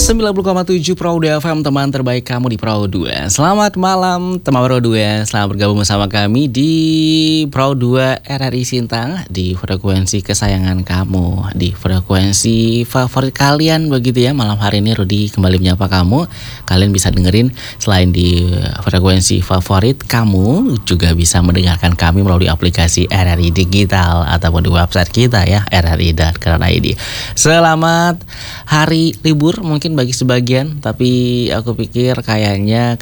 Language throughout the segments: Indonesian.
90,7 Pro 2 FM, teman terbaik kamu di Pro 2. Selamat malam teman Pro 2. Selamat bergabung bersama kami di Pro 2 RRI Sintang, di frekuensi kesayangan kamu, di frekuensi favorit kalian begitu ya. Malam hari ini Rudi kembali menyapa kamu. Kalian bisa dengerin selain di frekuensi favorit kamu, juga bisa mendengarkan kami melalui aplikasi RRI Digital ataupun di website kita ya, rri.id. Selamat hari libur mungkin bagi sebagian, tapi aku pikir kayaknya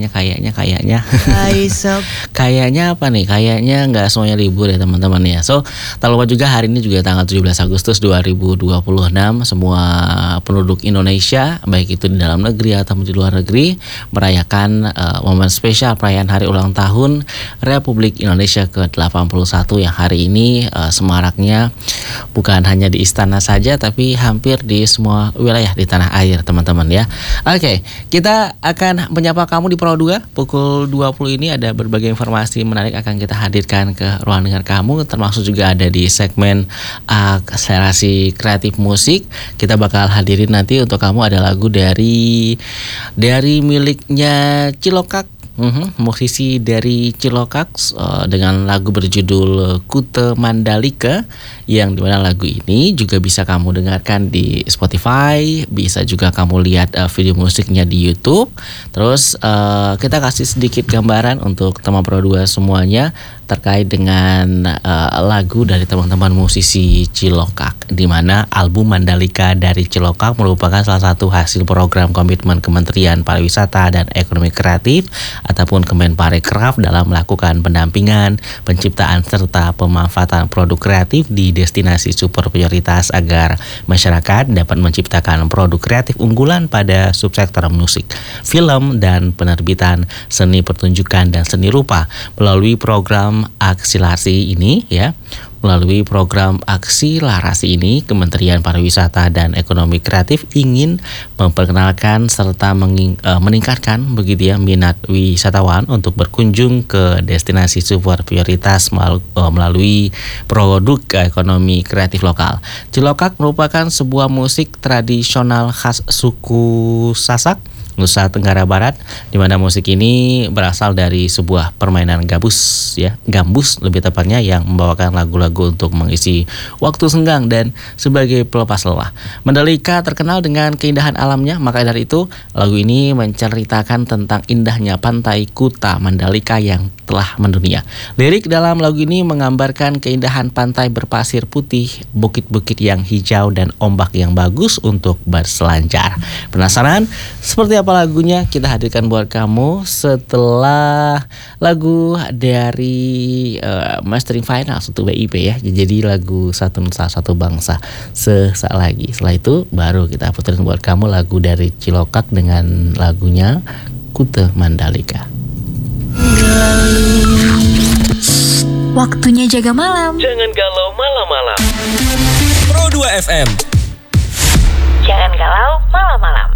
kayaknya apa nih? Kayaknya nggak semuanya libur ya teman-teman ya. So, tak lupa juga hari ini juga tanggal 17 Agustus 2026 semua penduduk Indonesia baik itu di dalam negeri atau di luar negeri merayakan momen spesial perayaan hari ulang tahun Republik Indonesia ke-81 yang hari ini semaraknya bukan hanya di istana saja tapi hampir di semua wilayah di tanah air teman-teman ya. Oke, kita akan menyapa kamu di Pro 2 pukul 20 ini. Ada berbagai informasi menarik akan kita hadirkan ke ruang dengar kamu, termasuk juga ada di segmen akselerasi kreatif musik. Kita bakal hadirin nanti untuk kamu ada lagu dari miliknya Cilokak. Musisi dari Cilokak dengan lagu berjudul Kute Mandalika, yang dimana lagu ini juga bisa kamu dengarkan di Spotify, bisa juga kamu lihat video musiknya di YouTube. Terus kita kasih sedikit gambaran untuk teman Pro 2 semuanya terkait dengan lagu dari teman-teman musisi Cilokak, di mana album Mandalika dari Cilokak merupakan salah satu hasil program komitmen Kementerian Pariwisata dan Ekonomi Kreatif ataupun Kemenparekraf dalam melakukan pendampingan, penciptaan serta pemanfaatan produk kreatif di destinasi super prioritas agar masyarakat dapat menciptakan produk kreatif unggulan pada subsektor musik, film, dan penerbitan seni pertunjukan dan seni rupa. Melalui program akselerasi ini ya, melalui program akselerasi ini, Kementerian Pariwisata dan Ekonomi Kreatif ingin memperkenalkan serta meningkatkan begitu ya minat wisatawan untuk berkunjung ke destinasi super prioritas melalui produk ekonomi kreatif lokal. Cilokak merupakan sebuah musik tradisional khas suku Sasak, Nusa Tenggara Barat, di mana musik ini berasal dari sebuah permainan gambus lebih tepatnya, yang membawakan lagu-lagu untuk mengisi waktu senggang dan sebagai pelepas lelah. Mandalika terkenal dengan keindahan alamnya, maka dari itu lagu ini menceritakan tentang indahnya pantai Kuta Mandalika yang telah mendunia. Lirik dalam lagu ini menggambarkan keindahan pantai berpasir putih, bukit-bukit yang hijau, dan ombak yang bagus untuk berselancar. Penasaran seperti apa lagunya? Kita hadirkan buat kamu setelah lagu dari Mastering Final untuk BIP ya. Jadi lagu Satu Nusa Satu Bangsa sesaat lagi. Setelah itu baru kita puterin buat kamu lagu dari Cilokak dengan lagunya Kute Mandalika. Waktunya jaga malam. Jangan galau malam-malam. Pro 2 FM. Jangan galau malam-malam.